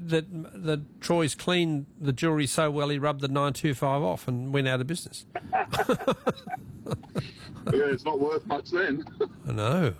that Troy's cleaned the jewellery so well he rubbed the 925 off and went out of business. Yeah, it's not worth much then. No.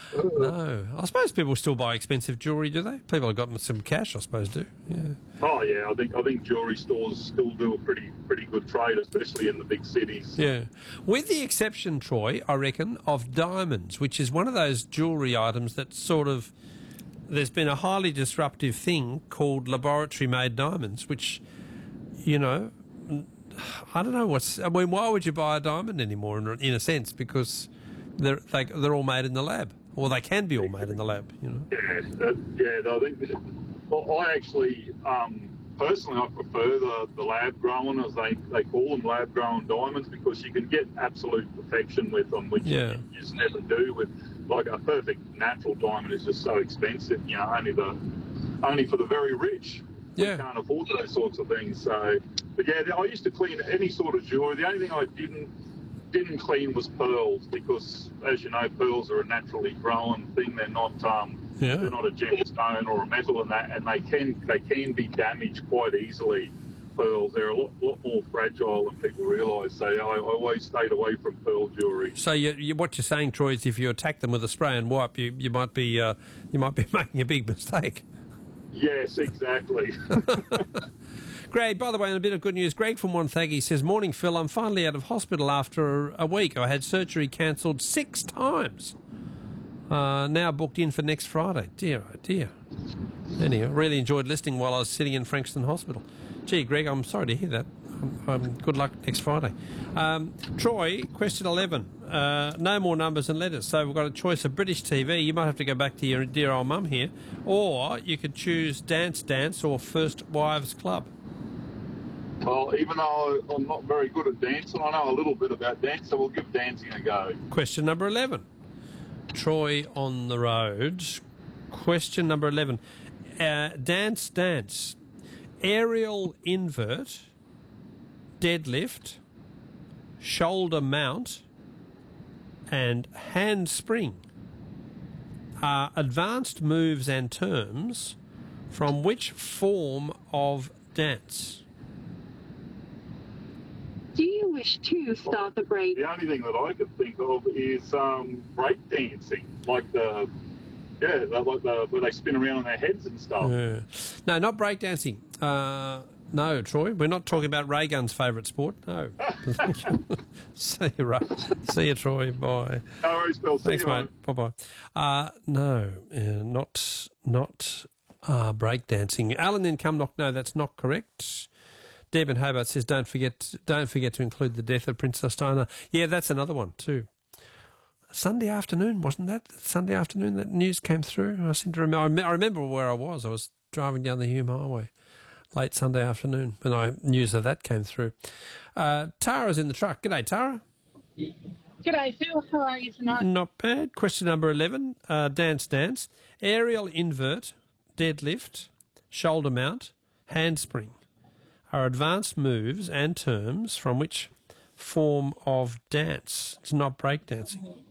I suppose people still buy expensive jewellery, do they? People have got some cash, I suppose, do. Yeah. Oh yeah, I think jewellery stores still do a pretty good trade, especially in the big cities. Yeah. With the exception, Troy, I reckon, of diamonds, which is one of those jewellery items that sort of... There's been a highly disruptive thing called laboratory-made diamonds, which, you know... I don't know why would you buy a diamond anymore? In a sense, because they're all made in the lab, or they can be all made in the lab. You know. Yeah. I think. Well, I actually personally I prefer the lab grown, as they call them, lab grown diamonds, because you can get absolute perfection with them, which you just never do with like a perfect natural diamond. Is just so expensive. You know, only for the very rich. Yeah. Can't afford those sorts of things. So, but yeah, I used to clean any sort of jewellery. The only thing I didn't clean was pearls, because, as you know, pearls are a naturally grown thing. They're not they're not a gemstone or a metal, and they can be damaged quite easily. Pearls, they're a lot more fragile than people realise. So I always stayed away from pearl jewellery. So what you're saying, Troy, is if you attack them with a spray and wipe, you might be making a big mistake. Yes, exactly. Greg, by the way, and a bit of good news, Greg from Wonthaggi says, "Morning, Phil. I'm finally out of hospital after a week. I had surgery cancelled 6 times. Now booked in for next Friday. Dear, oh dear. Anyway, really enjoyed listening while I was sitting in Frankston Hospital. Gee, Greg, I'm sorry to hear that. Good luck next Friday." Troy, question 11. No more numbers and letters. So we've got a choice of British TV. You might have to go back to your dear old mum here. Or you could choose Dance Dance or First Wives Club. Well, even though I'm not very good at dancing, I know a little bit about dance, so we'll give dancing a go. Question number 11. Troy on the road. Question number 11. Dance Dance. Aerial invert, deadlift, shoulder mount, and handspring are advanced moves and terms from which form of dance? Do you wish to start the break? The only thing that I could think of is break dancing, like where they spin around on their heads and stuff. Yeah. No, not breakdancing. No, Troy, we're not talking about Ray Gun's favourite sport. No. See you, Troy. Bye. No worries, Bill. Thanks, mate. Bye-bye. No, not breakdancing. Alan in Cumnock, no, that's not correct. Deb in Hobart says, don't forget to include the death of Princess Diana. Yeah, that's another one too. Sunday afternoon, wasn't that? Sunday afternoon that news came through. I seem to remember. I remember where I was. I was driving down the Hume Highway late Sunday afternoon when news of that came through. Tara's in the truck. G'day, Tara. G'day, Phil. How are you tonight? Not bad. Question number 11. Dance Dance. Aerial invert, deadlift, shoulder mount, handspring are advanced moves and terms from which form of dance. It's not breakdancing.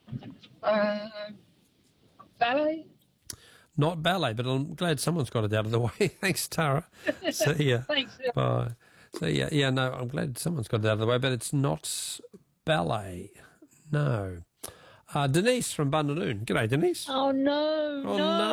Ballet? Not ballet, but I'm glad someone's got it out of the way. Thanks, Tara. See ya. Thanks, Phil. Bye. So, yeah, no, I'm glad someone's got it out of the way, but it's not ballet. No. Denise from Bundanoon. G'day, Denise. Oh, no.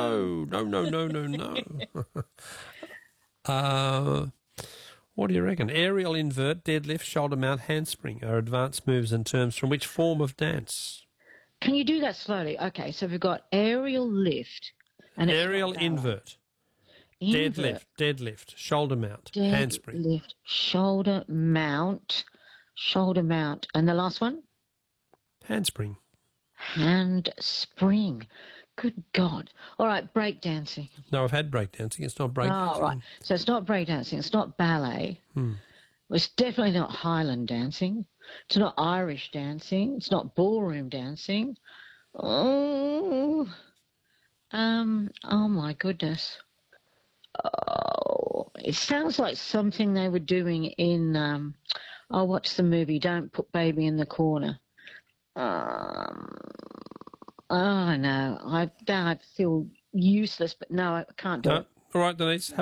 No. What do you reckon? Aerial invert, deadlift, shoulder mount, handspring are advanced moves and terms from which form of dance? Can you do that slowly? Okay, so we've got aerial lift. And aerial invert. Deadlift, shoulder mount, handspring. Deadlift, shoulder mount. And the last one? Handspring. Handspring. Good God. All right, breakdancing. No, I've had breakdancing. It's not breakdancing. Oh, right. So it's not breakdancing. It's not ballet. It's definitely not Highland dancing. It's not Irish dancing. It's not ballroom dancing. Oh, my goodness. Oh, it sounds like something they were doing in, what's the movie? Don't Put Baby in the Corner. Oh, no. I feel useless, but no, I can't do it. All right, Denise.